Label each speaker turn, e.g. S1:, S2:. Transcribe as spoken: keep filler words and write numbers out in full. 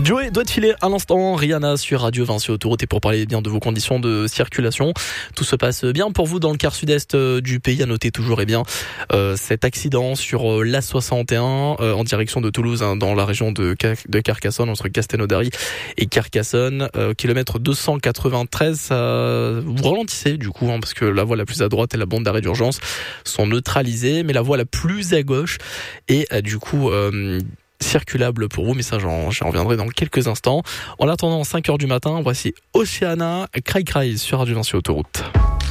S1: Joey doit filer à l'instant, Rihanna sur Radio Vinci Autoroute, et pour parler bien de vos conditions de circulation, tout se passe bien pour vous dans le quart sud-est du pays. À noter toujours eh bien euh, cet accident sur euh, l'A soixante et un euh, en direction de Toulouse, hein, dans la région de, de Carcassonne, entre Castelnaudary et Carcassonne, euh, kilomètre deux cent quatre-vingt-treize. Ça, vous ralentissez du coup, hein, parce que la voie la plus à droite et la bande d'arrêt d'urgence sont neutralisées, mais la voie la plus à gauche est euh, du coup euh, circulable pour vous, mais ça j'en, j'en reviendrai dans quelques instants. En attendant, cinq heures du matin, voici Oceana, Cry Cry sur Radio Vinci Autoroute.